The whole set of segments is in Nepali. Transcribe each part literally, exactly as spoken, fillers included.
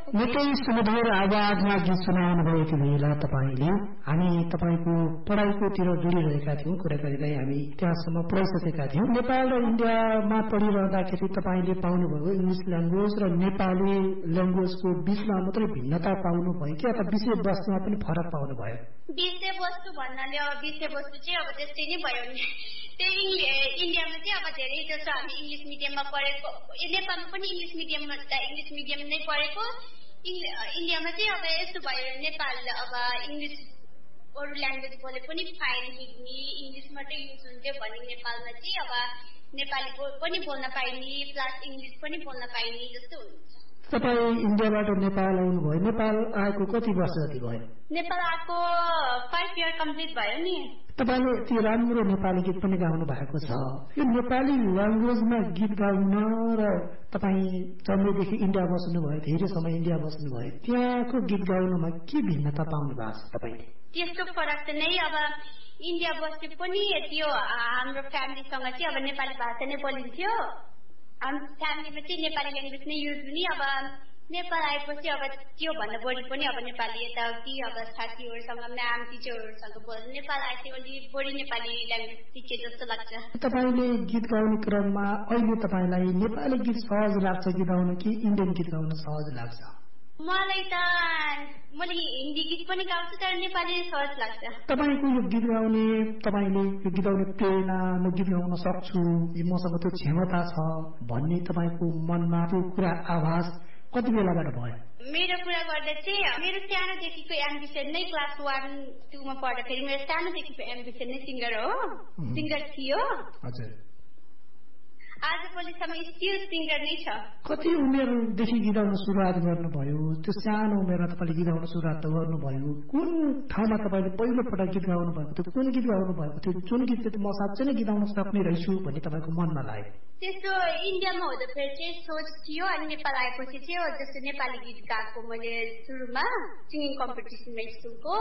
निकै सुमधुर आवाजमा गीत सुनाउनु भएको बेला तपाईँले हामी तपाईँको पढाइकोतिर जोडिरहेका थियौं। कुराकानीलाई हामी त्यहाँसम्म पुर्याइसकेका थियौं। नेपाल र इन्डियामा पढिरहँदाखेरि तपाईँले पाउनुभयो इङ्ग्लिस ल्याङ्ग्वेज र नेपाली ल्याङ्ग्वेजको बीचमा मात्रै भिन्नता पाउनुभयो कि अथवा विषय वस्तुमा पनि फरक पाउनुभयो? विषय वस्तु भन्नाले अब विषय वस्तु चाहिँ अब त्यस्तै नै भयो नि। त्यही इन्डियामा चाहिँ अब धेरै जसो हामी इङ्ग्लिस मिडियममा पढेको, नेपालमा पनि इङ्ग्लिस मिडियममा इङ्ग्लिस मिडियम नै पढेको। इन्डियामा चाहिँ अब यस्तो भयो, नेपाल अब इङ्ग्लिस अरू ल्याङ्ग्वेज बोले पनि फाइन हिँड्ने, इङ्ग्लिस मात्रै युज हुन्थ्यो भने नेपालमा चाहिँ अब नेपाली पनि बोल्न पाइने प्लस इङ्ग्लिस पनि बोल्न पाइने जस्तो हुन्छ। तपाईँ इन्डियाबाट नेपाल आउनुभयो, नेपाल आएको कति वर्ष जति भयो? नेपाल आएको फाइभ इयर कम्प्लिट भयो नि। तपाईँले यति राम्रो नेपाली गीत पनि गाउनु भएको छ। यो नेपाली ल्याङ्ग्वेजमा गीत गाउन र तपाईँ जन्मेदेखि इन्डिया बस्नुभयो, धेरै समय इन्डिया बस्नुभयो, त्यहाँको गीत गाउनमा के भिन्नता पाउनु भएको छ तपाईँले? त्यस्तो फरक त नै, अब इन्डिया बसे पनि त्यो हाम्रो फ्यामिलीसँग चाहिँ अब नेपाली भाषा नै बोलिन्थ्यो। हाम्रो फ्यामिलीमा चाहिँ नेपाली ल्याङ्ग्वेज नै युज हुने। अब नेपाल आएपछि अब त्यो भन्दा बढी पनि अब नेपाली यताउति अब साथीहरूसँग म्याम टिचरहरूसँग बोल्नु नेपाल आएपछि अलि बढी नेपाली ल्याङ्ग्वेज सिके जस्तो लाग्छ। तपाईँले गीत गाउने क्रममा अहिले तपाईँलाई नेपाली गीत सहज लाग्छ गीत गाउन कि इन्डियन गीत गाउन सहज लाग्छ? मलाई त मैले हिन्दी गीत पनि गाउँछु तर नेपाली सहज लाग्छ। तपाईँको यो गीत गाउने तपाईँले यो गीत गाउने प्रेरणा, म गीत गाउन सक्छु, मसँग त्यो क्षमता छ भन्ने तपाईँको मनमा त्यो कुरा आवाज कति बेलाबाट भयो? मेरो कुरा गर्दा चाहिँ मेरो सानोदेखिको एम्बिसन नै क्लास वान टूमा पढ्दाखेरि मेरो सानोदेखिको एम्बिसन नै सिङ्गर हो, सिङ्गर थियो। हजुर। आज भोलिसम्म स्टिल सिङ्गर नै छ। कति उमेरदेखि गीत गाउन सुरुवात गर्नुभयो? त्यो सानो उमेरमा तपाईँले गीत गाउन सुरुवात त गर्नुभयो, कुन ठाउँमा तपाईँले पहिलो पटक गीत गाउनु भएको थियो? कुन गीत गाउनु भएको थियो? जुन गीत चाहिँ म साँच्चै नै गीत गाउन सक्ने रहेछु भन्ने तपाईँको मनमा लाग्यो? त्यस्तो इन्डियामा हुँदाखेरि चाहिँ सोच थियो, अनि नेपाल आएपछि चाहिँ जस्तो नेपाली गीत गाएको मैले सुरुमा सिङ्गिङ कम्पिटिसनमा स्कुलको।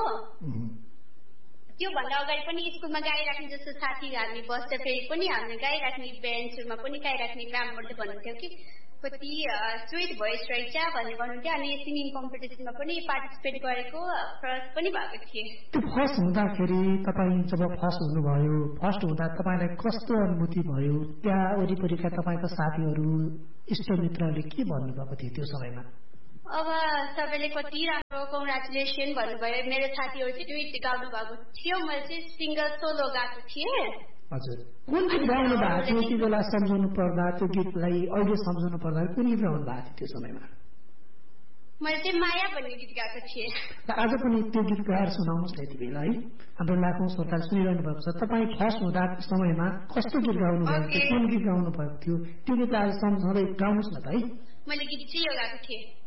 त्योभन्दा अगाडि पनि स्कुलमा गाइराख्ने जस्तो साथी हामी बस्दाखेरि पनि हामीले गाइराख्ने, बेन्चहरूमा पनि गाइराख्ने म्यामहरूले भन्नुहुन्थ्यो कि कति स्विट भोइस रहेछ भन्ने भन्नुहुन्थ्यो। अनि सिङ्गिङ कम्पिटिसनमा पनि पार्टिसिपेट गरेको, फर्स्ट पनि भएको थिएँ। त्यो फर्स्ट हुँदाखेरि तपाईँ जब फर्स्ट हुनुभयो, फर्स्ट हुँदा तपाईँलाई कस्तो अनुभूति भयो? त्यहाँ वरिपरिका तपाईँका साथीहरू इष्टमित्रहरूले के भन्नुभएको थियो त्यो समयमा? अब सबैले कति राम्रो कङ्ग्रेचुलेसन भन्नुभयो। मेरो साथीहरू चाहिँ दुई गाउनु भएको थियो, मैले चाहिँ सिङ्गल सोलो गाएको थिएँ। हजुर। कुन गीत गाउनु भएको थियो त्यति बेला सम्झाउनु पर्दा? त्यो गीतलाई अहिले सम्झाउनु पर्दा कुन गीत गाउनु भएको थियो त्यो समयमा? मैले चाहिँ माया भन्ने गीत गाएको थिएँ। आज पनि त्यो गीत गाएर सुनाउनुहोस् न यति बेला है, हाम्रो लाखौँ श्रोताले सुनिरहनु भएको छ। तपाईँ फर्स्ट हुँदाको समयमा कस्तो गीत गाउनु भएको थियो, कुन गीत गाउनु भएको थियो त्यो गीत आज सम्झाउँदै गाउनुहोस् न त है। मैले गीत चाहिँ यो गाएको थिएँ।